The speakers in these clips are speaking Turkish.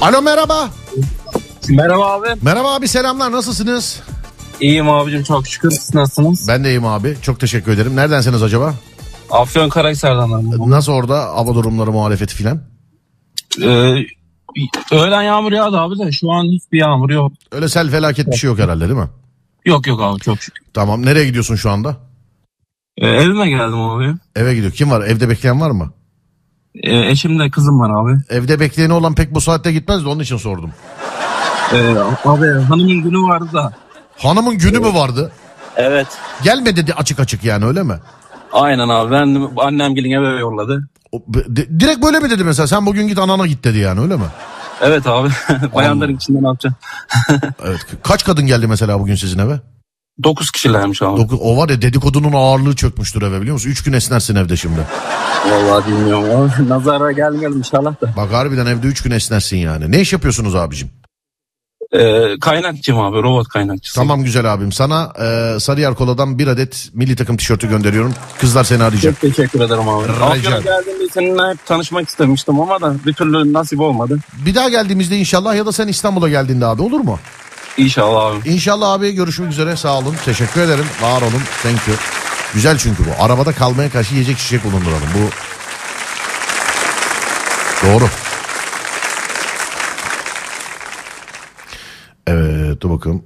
Alo, merhaba. Merhaba abi. Merhaba abi, selamlar, nasılsınız? İyiyim abicim, çok şükür. Siz nasılsınız? Ben de iyiyim abi, çok teşekkür ederim. Neredensiniz acaba? Afyonkarahisar'dan abi. Nasıl orada hava durumları, muhalefeti filan? Öğlen yağmur yağdı abi de şu an hiçbir yağmur yok. Öyle sel felaket bir şey yok herhalde, değil mi? Yok abi, çok şükür. Tamam, nereye gidiyorsun şu anda? Evime geldim abi. Eve gidiyor. Kim var? Evde bekleyen var mı? Eşimle kızım var abi. Evde bekleyeni olan pek bu saatte gitmez de onun için sordum. Abi hanımın günü vardı da. Hanımın günü mü vardı? Evet. Gelme dedi açık yani, öyle mi? Aynen abi, ben annem gelin eve yolladı. Direkt böyle mi dedi mesela? Sen bugün git anana git dedi yani, öyle mi? Evet abi. Bayanların içinde ne yapacaksın? Evet. Kaç kadın geldi mesela bugün sizin eve? 9 kişilermiş abi. O var ya, dedikodunun ağırlığı çökmüştür eve, biliyor musun? 3 gün esnersin evde şimdi. Vallahi bilmiyorum abi. Nazara gelmeyelim inşallah da. Bak harbiden evde 3 gün esnersin yani. Ne iş yapıyorsunuz abicim? Kaynakçıyım abi, robot kaynakçısı. Tamam güzel abim. Sana Sarıyer Kola'dan bir adet milli takım tişörtü gönderiyorum. Kızlar seni arayacak. Çok teşekkür ederim abi. Afyon'a geldiğimde seninle hep tanışmak istemiştim ama da bir türlü nasip olmadı. Bir daha geldiğimizde inşallah, ya da sen İstanbul'a geldiğinde abi, olur mu? İnşallah abi. İnşallah abi, görüşmek üzere, sağ olun. Teşekkür ederim. Var olun. Thank you. Güzel çünkü bu. Arabada kalmaya karşı yiyecek şişe bulunduralım. Bu doğru. Evet, dur bakalım.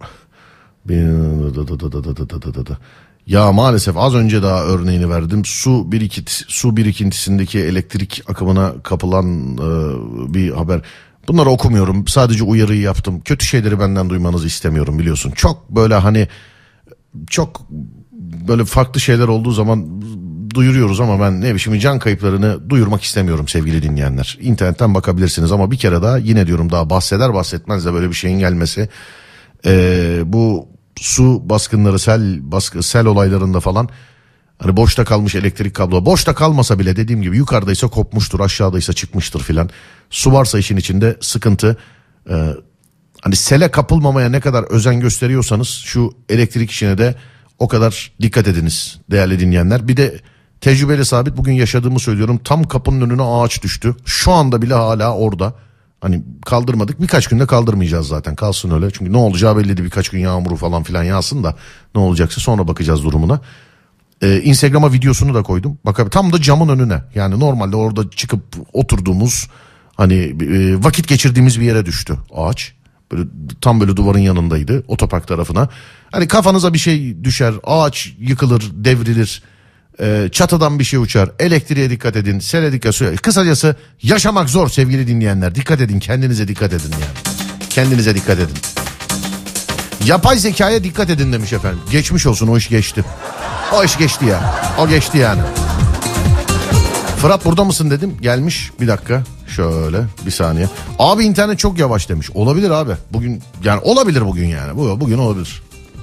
Ya maalesef az önce daha örneğini verdim. Su birikintisindeki elektrik akımına kapılan bir haber. Bunları okumuyorum. Sadece uyarıyı yaptım. Kötü şeyleri benden duymanızı istemiyorum, biliyorsun. Çok böyle hani çok böyle farklı şeyler olduğu zaman duyuruyoruz ama ben ne biçim can kayıplarını duyurmak istemiyorum sevgili dinleyenler. İnternetten bakabilirsiniz ama bir kere daha yine diyorum, daha bahseder bahsetmez de böyle bir şeyin gelmesi. Bu su baskınları, sel olaylarında falan, hani boşta kalmış elektrik kablo, boşta kalmasa bile dediğim gibi yukarıdaysa kopmuştur, aşağıdaysa çıkmıştır filan. Su varsa işin içinde sıkıntı. Hani sele kapılmamaya ne kadar özen gösteriyorsanız şu elektrik işine de o kadar dikkat ediniz değerli dinleyenler. Bir de tecrübeli sabit, bugün yaşadığımı söylüyorum, tam kapının önüne ağaç düştü. Şu anda bile hala orada. Hani kaldırmadık, birkaç günde kaldırmayacağız zaten, kalsın öyle. Çünkü ne olacağı belliydi, birkaç gün yağmuru falan filan yağsın da ne olacaksa sonra bakacağız durumuna. Instagram'a videosunu da koydum. Bak tam da camın önüne, yani normalde orada çıkıp oturduğumuz, hani vakit geçirdiğimiz bir yere düştü ağaç. Böyle, tam böyle duvarın yanındaydı, otopark tarafına. Hani kafanıza bir şey düşer, ağaç yıkılır, devrilir. Çatıdan bir şey uçar. Elektriğe dikkat edin. Sele dikkat edin. Kısacası yaşamak zor sevgili dinleyenler. Dikkat edin, kendinize dikkat edin yani. Kendinize dikkat edin. Yapay zekaya dikkat edin demiş efendim. Geçmiş olsun, o iş geçti. O iş geçti ya. O geçti yani. Fırat burada mısın dedim. Gelmiş, bir dakika. Şöyle bir saniye. Abi internet çok yavaş demiş. Olabilir abi. Bugün yani olabilir, bugün yani. Bugün olabilir.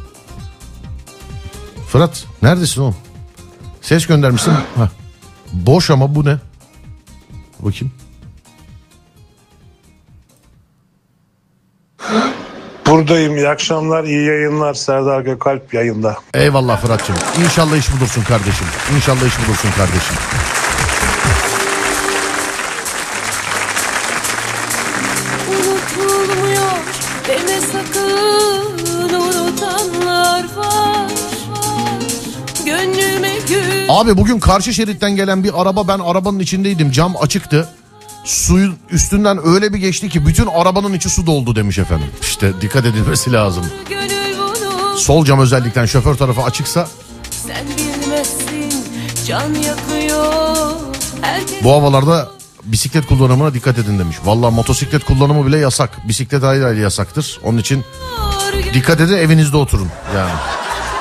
Fırat neredesin oğlum? Ses göndermişsin. Heh. Boş ama bu ne? Bakayım. Buradayım. İyi akşamlar, iyi yayınlar. Serdar Gökalp yayında. Eyvallah Fırat'cığım. İnşallah iş bulursun kardeşim. İnşallah iş bulursun kardeşim. Unutulmuyor deme sakın, unutanlar var. Gönlüme gül. Abi bugün karşı şeritten gelen bir araba, ben arabanın içindeydim, cam açıktı. Suyun üstünden öyle bir geçti ki bütün arabanın içi su doldu demiş efendim. İşte dikkat edilmesi lazım. Sol cam özellikle şoför tarafı açıksa. Sen bilmezsin, can yakıyor. Bu havalarda bisiklet kullanımına dikkat edin demiş. Vallahi motosiklet kullanımı bile yasak. Bisiklet ayrı yasaktır. Onun için dikkat edin, evinizde oturun yani.